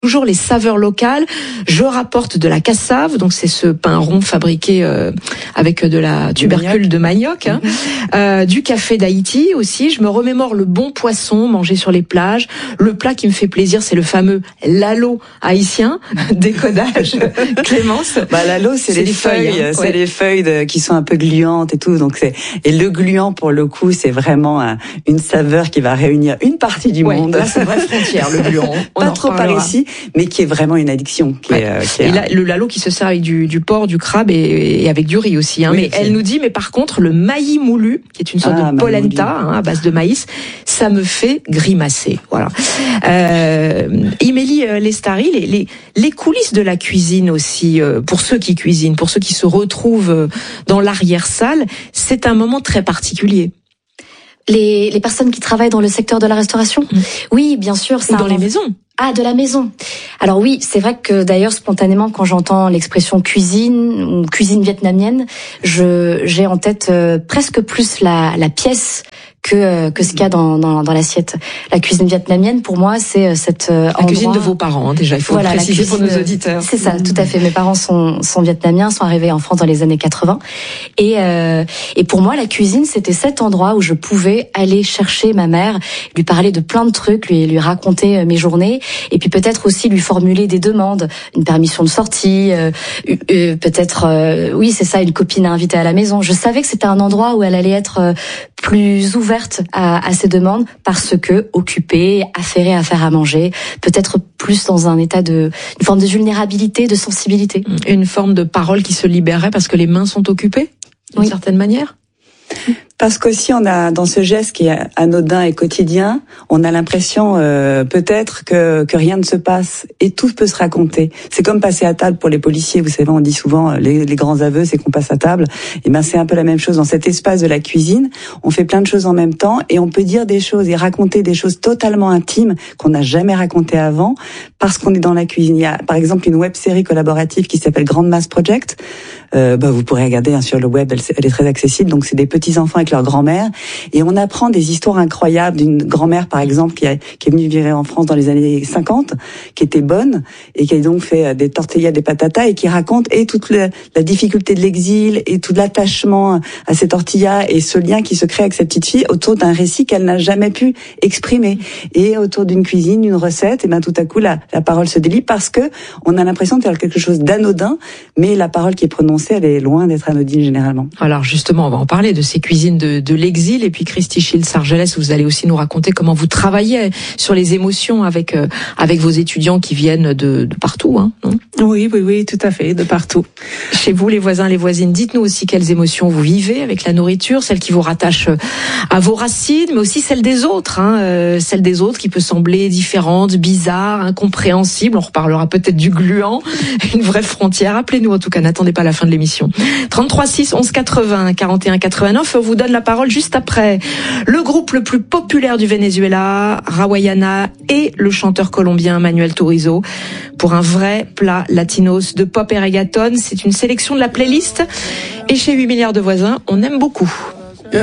toujours les saveurs locales. Je rapporte de la cassave, donc c'est ce pain rond fabriqué avec de la tubercule de manioc, du café d'Haïti aussi. Je me remémore le bon poisson mangé sur les plages. Le plat qui me fait plaisir, c'est le fameux lalo haïtien. Décodage, Clémence. Lalo, c'est les feuilles, c'est les feuilles qui sont un peu gluantes et tout. Donc et le gluant pour le coup, c'est vraiment une saveur qui va réunir une partie du monde. Là, c'est une vraie frontière, le gluant. Pas trop par ici, mais qui est vraiment une addiction. Et là, le lalo qui se sert avec du porc, du crabe et avec du riz aussi. Mais elle nous dit, mais par contre, le maïs moulu, qui est une sorte de polenta à base de maïs, ça me fait grimacer. Voilà. Imélie Lestari, les coulisses de la cuisine aussi, pour ceux qui cuisinent, pour ceux qui se retrouvent dans l'arrière-salle, c'est un moment très particulier. Les personnes qui travaillent dans le secteur de la restauration, oui, bien sûr. Ou dans les maisons. Ah, de la maison. Alors oui, c'est vrai que d'ailleurs spontanément, quand j'entends l'expression cuisine ou cuisine vietnamienne, j'ai en tête presque plus la pièce que ce qu'il y a dans l'assiette. La cuisine vietnamienne, pour moi, c'est cette la cuisine de vos parents, déjà, il faut préciser pour nos auditeurs. C'est ça, tout à fait. Mes parents sont vietnamiens, sont arrivés en France dans les années 80. Et pour moi, la cuisine, c'était cet endroit où je pouvais aller chercher ma mère, lui parler de plein de trucs, lui raconter mes journées, et puis peut-être aussi lui formuler des demandes, une permission de sortie, peut-être, oui, c'est ça, une copine à inviter à la maison. Je savais que c'était un endroit où elle allait être plus ouverte à ces demandes parce que occupée, affairée à faire à manger, peut-être plus dans un état une forme de vulnérabilité, de sensibilité. Une forme de parole qui se libérait parce que les mains sont occupées, d'une certaine manière. Parce qu'aussi on a dans ce geste qui est anodin et quotidien, on a l'impression peut-être que rien ne se passe et tout peut se raconter. C'est comme passer à table pour les policiers, vous savez, on dit souvent les grands aveux, c'est qu'on passe à table. Et ben c'est un peu la même chose dans cet espace de la cuisine. On fait plein de choses en même temps et on peut dire des choses et raconter des choses totalement intimes qu'on n'a jamais racontées avant parce qu'on est dans la cuisine. Il y a par exemple une web-série collaborative qui s'appelle Grand Mass Project. Vous pourrez regarder sur le web, elle est très accessible. Donc c'est des petits enfants avec leur grand-mère et on apprend des histoires incroyables d'une grand-mère par exemple qui est venue vivre en France dans les années 50, qui était bonne et qui a donc fait des tortillas, des patatas et qui raconte et toute la difficulté de l'exil et tout l'attachement à ces tortillas et ce lien qui se crée avec cette petite fille autour d'un récit qu'elle n'a jamais pu exprimer et autour d'une cuisine, d'une recette. Et ben tout à coup la parole se délie parce que on a l'impression de faire quelque chose d'anodin, mais la parole qui est prononcée, elle est loin d'être anodine généralement. Alors justement, on va en parler de ces cuisines de l'exil. Et puis Christy Schiltz-Argelès, vous allez aussi nous raconter comment vous travaillez sur les émotions avec vos étudiants qui viennent de partout. Oui, tout à fait, de partout. Chez vous, les voisins, les voisines, dites-nous aussi quelles émotions vous vivez avec la nourriture, celles qui vous rattachent à vos racines, mais aussi celles des autres. Celle des autres qui peut sembler différente, bizarre, incompréhensible. On reparlera peut-être du gluant, une vraie frontière. Appelez-nous en tout cas, n'attendez pas la fin de l'émission. 33 6 11 80 41 89. On vous donne la parole juste après le groupe le plus populaire du Venezuela, Rawayana, et le chanteur colombien Manuel Turizo pour un vrai plat latinos de pop et reggaeton. C'est une sélection de la playlist. Et chez 8 milliards de voisins, on aime beaucoup.